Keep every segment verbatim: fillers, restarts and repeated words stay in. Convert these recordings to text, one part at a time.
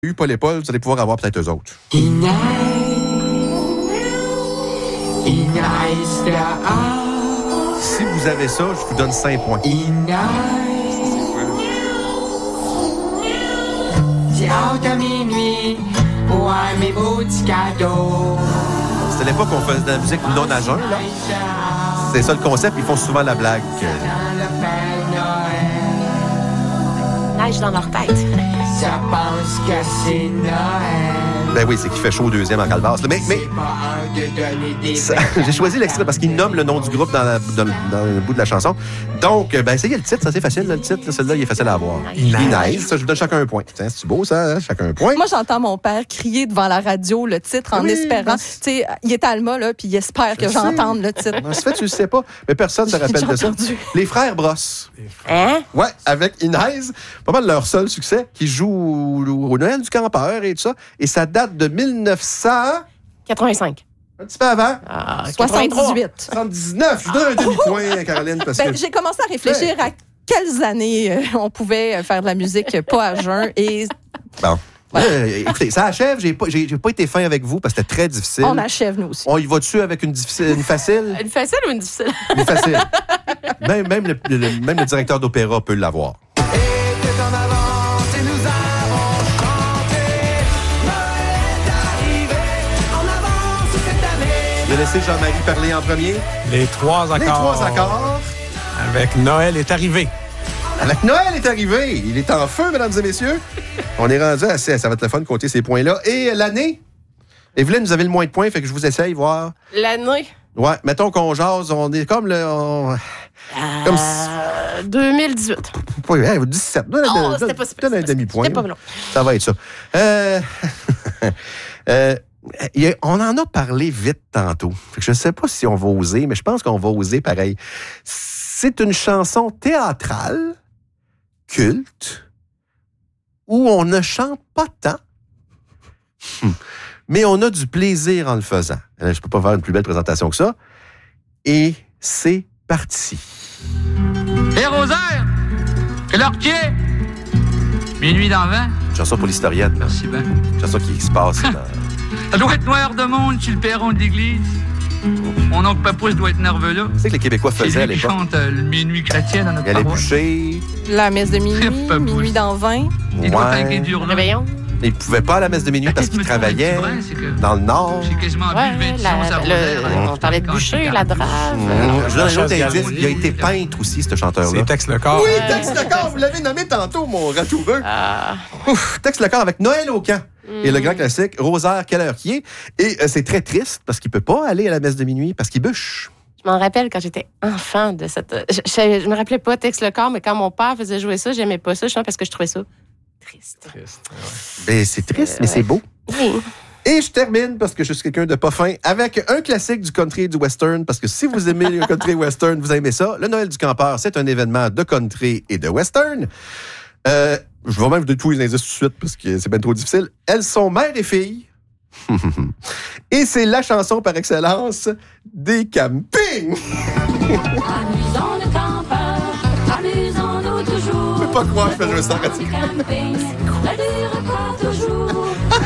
eu Paul et Paul, vous allez pouvoir avoir peut-être eux autres. Il neige, il neige dehors. Si vous avez ça, je vous donne cinq points. Il neige, j'ai hâte à minuit, ouais, mes beaux petits cadeaux. C'était l'époque où on faisait de la musique non à jeun, là. C'est ça le concept, ils font souvent la blague. Neige dans leur tête. Ça pense que c'est Noël. Ben oui, c'est qu'il fait chaud au deuxième en Calvasse. Mais, mais ça, j'ai choisi l'extrait parce qu'il nomme le nom du groupe dans, la, dans, dans le bout de la chanson. Donc, ben, essayez le titre, c'est assez facile, là, le titre. Là, celui-là, il est facile à avoir. Il neige. Ça, je vous donne chacun un point. Tiens, c'est beau, ça, hein? Chacun un point. Moi, j'entends mon père crier devant la radio le titre en oui, espérant. ben, Tu sais, il est à Alma, là, puis il espère que sais. j'entende le titre. En fait, tu le sais pas, mais personne ne se rappelle de ça. Entendu. Les frères Brosse. Hein? Ouais, avec Inez, pas mal leur seul succès, qui joue au, au Noël du campeur et tout ça. Et ça date de mille neuf cents... quatre-vingt-cinq. Un petit peu avant. Ah, quatre-vingt-trois. soixante-dix-huit. soixante-dix-neuf. Je vous donne un demi-point, Caroline, parce Ben, que... j'ai commencé à réfléchir à quelles années euh, on pouvait faire de la musique euh, pas à jeun. Et Bon. Euh, écoutez, ça achève. J'ai pas, j'ai, j'ai pas été fin avec vous parce que c'était très difficile. on achève, nous aussi. On y va dessus avec une, difficile, une facile? Une facile ou une difficile? Une facile. Même, même, le, le, même le directeur d'opéra peut l'avoir. Je vais laisser Jean-Marie parler en premier. Les trois accords. Les trois accords. Avec Noël est arrivé. Avec Noël est arrivé. Il est en feu, mesdames et messieurs. On est rendu assez. Ça va être le fun de compter ces points-là. Et l'année? Evelyne, vous avez le moins de points, fait que je vous essaye, voir. L'année? Ouais, mettons qu'on jase, on est comme le... On... Euh, Comme deux mille dix-huit. Oui, hey, dix-sept. Donne, Oh, donne, c'était pas super. donne un demi-point. C'était pas long. Ça va être ça. Euh... euh... Il y a- on en a parlé vite tantôt. Fait que je ne sais pas si on va oser, mais je pense qu'on va oser pareil. C'est une chanson théâtrale, culte, où on ne chante pas tant, hum, mais on a du plaisir en le faisant. Je ne peux pas faire une plus belle présentation que ça. Et c'est parti. Hé, Rosaire! Quelle heure qu'il est? Minuit dans vingt. Une chanson pour l'historienne. là. Merci bien. Une chanson qui se passe dans... Ça doit être noir de monde sur le perron de l'église. Mon oncle Papousse doit être nerveux là. Tu sais que les Québécois C'est faisaient à lui qui l'époque. chante euh, le minuit chrétien dans notre Il y a les paroisse. bouchers. La messe de minuit, Pas minuit dans vingt. Il doit Ouais. être dur là. Réveillon? Ils ne pouvaient pas à la messe de minuit parce qu'ils travaillaient dans le Nord. J'ai quasiment Ouais, bu le vingt-six la- à le- Rosaire. on parlait de boucher, la drave. Mmh. Je vous donne un autre chasse indice. galerie. Il a été peintre aussi, ce chanteur-là. C'est Tex Lecor. Oui, Tex Lecor, vous l'avez nommé tantôt, mon ratoureux. Ah. Ouf, Tex Lecor avec Noël au camp. Et le grand classique, Rosaire, quelle heure qui est. Et euh, c'est très triste parce qu'il peut pas aller à la messe de minuit parce qu'il bûche. Je m'en rappelle quand j'étais enfant de cette. Je, je, je me rappelais pas Tex Lecor, mais quand mon père faisait jouer ça, j'aimais pas ça, justement parce que je trouvais ça triste. Ben, c'est triste, Euh, mais ouais. c'est beau. Oui. Et je termine, parce que je suis quelqu'un de pas fin, avec un classique du country et du western, parce que si vous aimez le country et western, vous aimez ça. Le Noël du campeur, c'est un événement de country et de western. Euh, je vais même vous donner tous les indices tout de suite, parce que c'est bien trop difficile. Elles sont mère et fille. Et c'est la chanson par excellence des campings. Amusons le campeur, amusons-nous toujours. Je peux pas croire que je fais jouer ça, Le Cathy. camping ne dure pas toujours.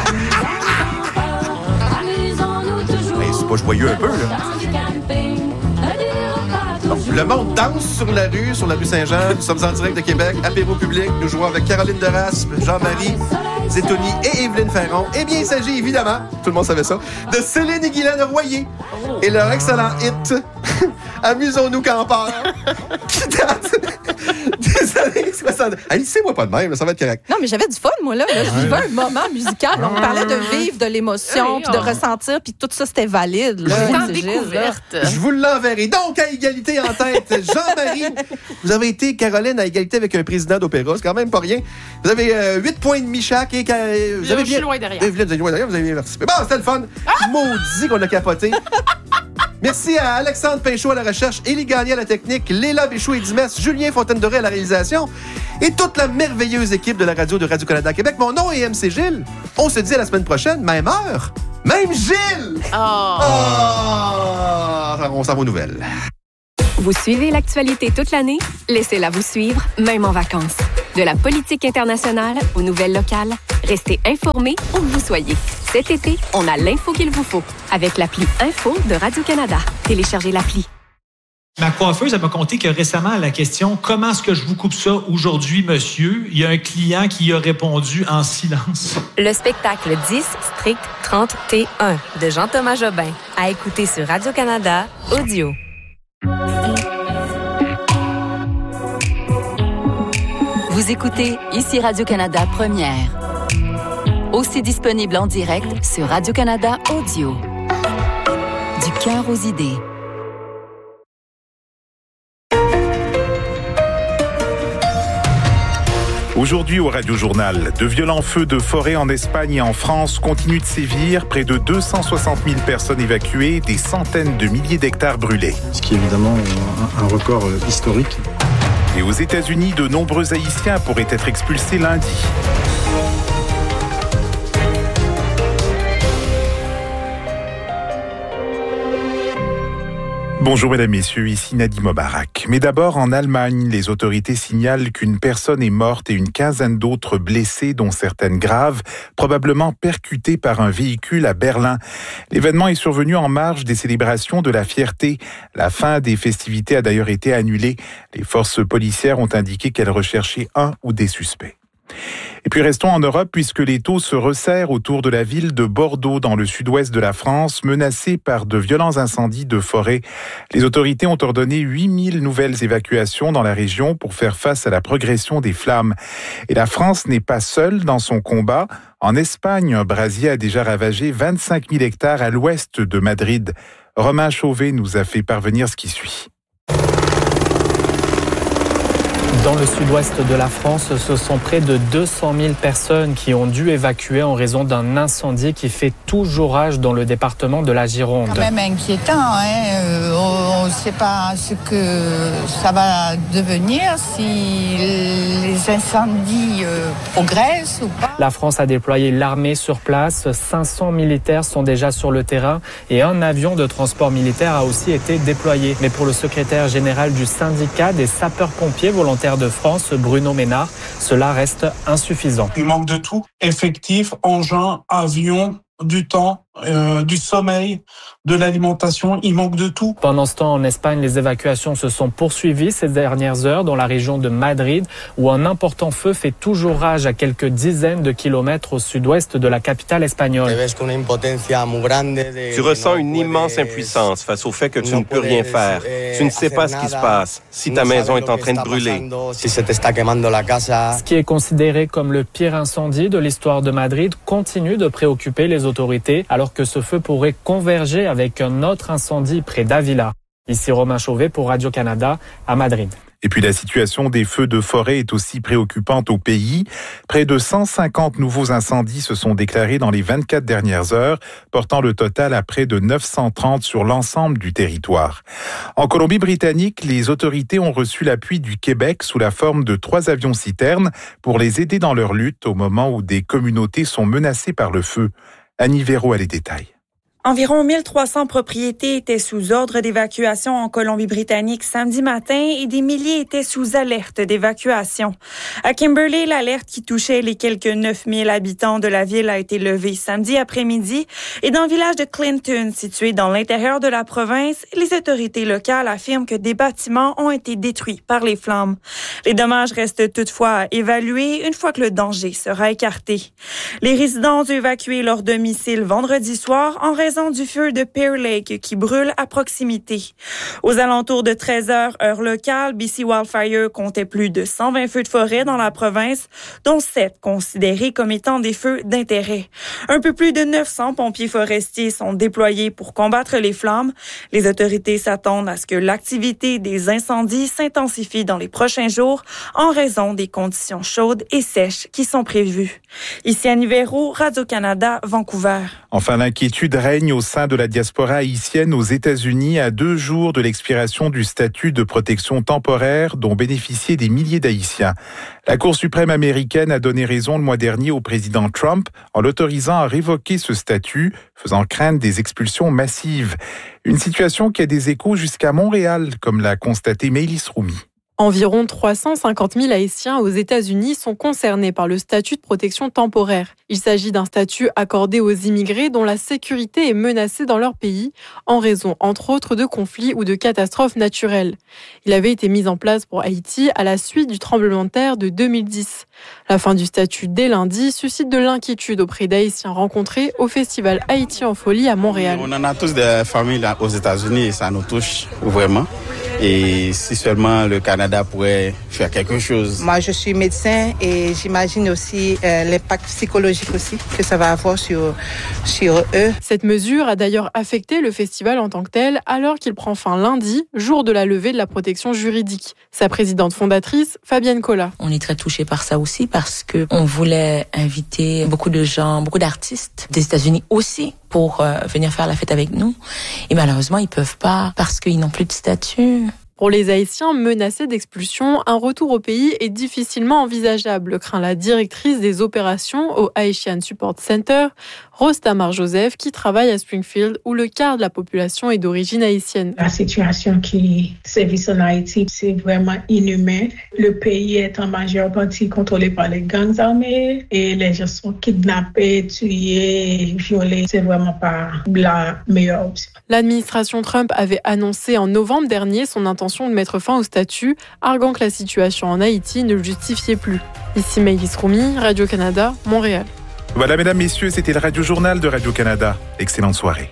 Amusons-nous toujours. Mais c'est pas joyeux un peu, là. Dans du camping ne dure pas toujours. Le monde danse sur la rue, sur la rue Saint-Jean. Nous sommes en direct de Québec, apéro public. Nous jouons avec Caroline Deraspe, Jean-Marie Zétoni et Evelyne Ferron. Eh bien, il s'agit évidemment, tout le monde savait ça, de Céline et Guylaine Royer et leur excellent hit Amusons-nous campeurs, qui date des années soixante. Allez, c'est moi pas de même, là, ça va être correct. Non, mais j'avais du fun, moi, là. là je vivais un moment musical. On parlait de vivre, de l'émotion, Oui, puis de on- ressentir, puis tout ça, c'était valide. Là, Tant c'est Gilles, là. découverte. Je vous l'enverrai. Donc, à égalité en tête, Jean-Marie, vous avez été, Caroline, à égalité avec un président d'opéra. C'est quand même pas rien. Vous avez euh, huit points et demi chaque. Et, euh, vous Je avez suis loin derrière. Evelyne, vous êtes loin derrière, vous avez bien participé. Bon, c'était le fun. Maudit qu'on a capoté. Merci à Alexandre Pinchot à la recherche, Élie Gagné à la technique, Léla Béchou et Dimès, Julien Fontaine-Doré à la réalisation et toute la merveilleuse équipe de la radio de Radio-Canada Québec. Mon nom est M C Gilles. On se dit à la semaine prochaine, même heure, même Gilles! Oh. Ah, on s'en va aux nouvelles. Vous suivez l'actualité toute l'année? Laissez-la vous suivre, même en vacances. De la politique internationale aux nouvelles locales, Restez informés où que vous soyez. Cet été, on a l'info qu'il vous faut avec l'appli Info de Radio-Canada. Téléchargez l'appli. Ma coiffeuse, elle m'a conté que récemment, à la question « Comment est-ce que je vous coupe ça aujourd'hui, monsieur? » il y a un client qui a répondu en silence. Le spectacle dix Strict trente T un de Jean-Thomas Jobin. À écouter sur Radio-Canada Audio. Vous écoutez ici Radio-Canada Première. Aussi disponible en direct sur Radio-Canada Audio. Du cœur aux idées. Aujourd'hui au Radio-Journal, de violents feux de forêt en Espagne et en France continuent de sévir. Près de deux cent soixante mille personnes évacuées, des centaines de milliers d'hectares brûlés. Ce qui est évidemment un record historique. Et aux États-Unis, de nombreux Haïtiens pourraient être expulsés lundi. Bonjour mesdames, messieurs, ici Nadim Obarak. Mais d'abord, en Allemagne, les autorités signalent qu'une personne est morte et une quinzaine d'autres blessées, dont certaines graves, probablement percutées par un véhicule à Berlin. L'événement est survenu en marge des célébrations de la fierté. La fin des festivités a d'ailleurs été annulée. Les forces policières ont indiqué qu'elles recherchaient un ou des suspects. Et puis restons en Europe puisque les taux se resserrent autour de la ville de Bordeaux dans le sud-ouest de la France, menacée par de violents incendies de forêt. Les autorités ont ordonné huit mille nouvelles évacuations dans la région pour faire face à la progression des flammes. Et la France n'est pas seule dans son combat. En Espagne, un brasier a déjà ravagé vingt-cinq mille hectares à l'ouest de Madrid. Romain Chauvet nous a fait parvenir ce qui suit. Dans le sud-ouest de la France, ce sont près de deux cent mille personnes qui ont dû évacuer en raison d'un incendie qui fait toujours rage dans le département de la Gironde. C'est quand même inquiétant, hein. euh, on ne sait pas ce que ça va devenir, si les incendies euh, progressent ou pas. La France a déployé l'armée sur place, cinq cents militaires sont déjà sur le terrain et un avion de transport militaire a aussi été déployé. Mais pour le secrétaire général du syndicat des sapeurs-pompiers volontaires de France, Bruno Ménard, cela reste insuffisant. Il manque de tout, effectifs, engins, avions, du temps, euh, du sommeil, de l'alimentation, il manque de tout. Pendant ce temps, en Espagne, les évacuations se sont poursuivies ces dernières heures dans la région de Madrid, où un important feu fait toujours rage à quelques dizaines de kilomètres au sud-ouest de la capitale espagnole. Tu ressens une immense impuissance face au fait que tu ne peux rien faire. Tu ne sais pas ce qui se passe, si ta maison est en train de brûler. Ce qui est considéré comme le pire incendie de l'histoire de Madrid continue de préoccuper les autorités, alors que ce feu pourrait converger avec un autre incendie près d'Avila. Ici Romain Chauvet pour Radio-Canada à Madrid. Et puis la situation des feux de forêt est aussi préoccupante au pays. Près de cent cinquante nouveaux incendies se sont déclarés dans les vingt-quatre dernières heures, portant le total à près de neuf cent trente sur l'ensemble du territoire. En Colombie-Britannique, les autorités ont reçu l'appui du Québec sous la forme de trois avions citernes pour les aider dans leur lutte au moment où des communautés sont menacées par le feu. Annie Véro a les détails. Environ mille trois cents propriétés étaient sous ordre d'évacuation en Colombie-Britannique samedi matin et des milliers étaient sous alerte d'évacuation. À Kimberley, l'alerte qui touchait les quelques neuf mille habitants de la ville a été levée samedi après-midi et dans le village de Clinton, situé dans l'intérieur de la province, les autorités locales affirment que des bâtiments ont été détruits par les flammes. Les dommages restent toutefois à évaluer une fois que le danger sera écarté. Les résidents ont évacué leur domicile vendredi soir en raison du feu de Pear Lake qui brûle à proximité. Aux alentours de treize heures, heure locale, B C Wildfire comptait plus de cent vingt feux de forêt dans la province, dont sept considérés comme étant des feux d'intérêt. Un peu plus de neuf cents pompiers forestiers sont déployés pour combattre les flammes. Les autorités s'attendent à ce que l'activité des incendies s'intensifie dans les prochains jours en raison des conditions chaudes et sèches qui sont prévues. Ici Annie Véro, Radio-Canada, Vancouver. Enfin, l'inquiétude règne au sein de la diaspora haïtienne aux États-Unis à deux jours de l'expiration du statut de protection temporaire dont bénéficiaient des milliers d'Haïtiens. La Cour suprême américaine a donné raison le mois dernier au président Trump en l'autorisant à révoquer ce statut, faisant craindre des expulsions massives. Une situation qui a des échos jusqu'à Montréal, comme l'a constaté Maëlys Roumy. Environ trois cent cinquante mille Haïtiens aux États-Unis sont concernés par le statut de protection temporaire. Il s'agit d'un statut accordé aux immigrés dont la sécurité est menacée dans leur pays en raison, entre autres, de conflits ou de catastrophes naturelles. Il avait été mis en place pour Haïti à la suite du tremblement de terre de deux mille dix. La fin du statut dès lundi suscite de l'inquiétude auprès d'Haïtiens rencontrés au festival Haïti en folie à Montréal. On en a tous des familles là aux États-Unis et ça nous touche vraiment. Et si seulement le Canada pourrait faire quelque chose. Moi, je suis médecin et j'imagine aussi euh, l'impact psychologique aussi que ça va avoir sur, sur eux. Cette mesure a d'ailleurs affecté le festival en tant que tel, alors qu'il prend fin lundi, jour de la levée de la protection juridique. Sa présidente fondatrice, Fabienne Collat. On est très touchés par ça aussi parce qu'on voulait inviter beaucoup de gens, beaucoup d'artistes des États-Unis aussi pour euh, venir faire la fête avec nous. Et malheureusement, ils peuvent pas parce qu'ils n'ont plus de statut. Pour les Haïtiens menacés d'expulsion, un retour au pays est difficilement envisageable, craint la directrice des opérations au Haitian Support Center, Rose Tamar-Joseph, qui travaille à Springfield, où le quart de la population est d'origine haïtienne. La situation qui sévit en Haïti, c'est vraiment inhumain. Le pays est en majeure partie contrôlé par les gangs armés et les gens sont kidnappés, tués, violés. C'est vraiment pas la meilleure option. L'administration Trump avait annoncé en novembre dernier son intention de mettre fin au statut, arguant que la situation en Haïti ne le justifiait plus. Ici Maïlis Roumi, Radio-Canada, Montréal. Voilà, mesdames, messieurs, c'était le Radio-Journal de Radio-Canada. Excellente soirée.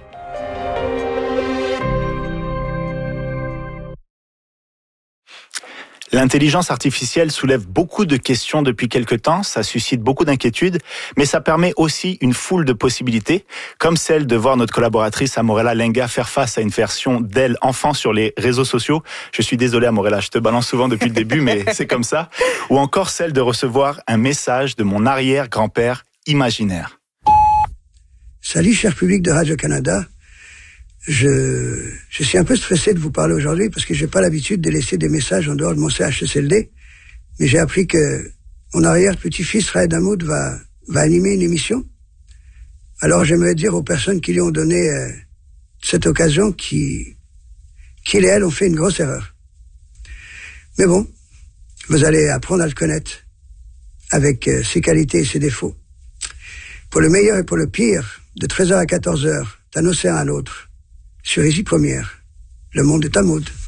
L'intelligence artificielle soulève beaucoup de questions depuis quelque temps, ça suscite beaucoup d'inquiétudes, mais ça permet aussi une foule de possibilités, comme celle de voir notre collaboratrice Amorella Lenga faire face à une version d'elle enfant sur les réseaux sociaux. Je suis désolé Amorella, je te balance souvent depuis le début, mais c'est comme ça. Ou encore celle de recevoir un message de mon arrière-grand-père imaginaire. Salut cher public de Radio-Canada. Je, je suis un peu stressé de vous parler aujourd'hui parce que j'ai pas l'habitude de laisser des messages en dehors de mon C H S L D. Mais j'ai appris que mon arrière-petit-fils Raed Hamoud va, va animer une émission. Alors j'aimerais dire aux personnes qui lui ont donné euh, cette occasion qui, qu'il et elle ont fait une grosse erreur. Mais bon, vous allez apprendre à le connaître avec euh, ses qualités et ses défauts. Pour le meilleur et pour le pire, de treize heures à quatorze heures, d'un océan à l'autre, sur Easy Première, le monde est Hamoud.